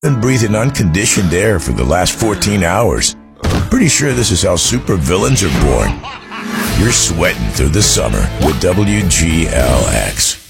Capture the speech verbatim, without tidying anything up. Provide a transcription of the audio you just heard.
Been breathing unconditioned air for the last fourteen hours. Pretty sure this is how supervillains are born. You're sweating through the summer with W G L X.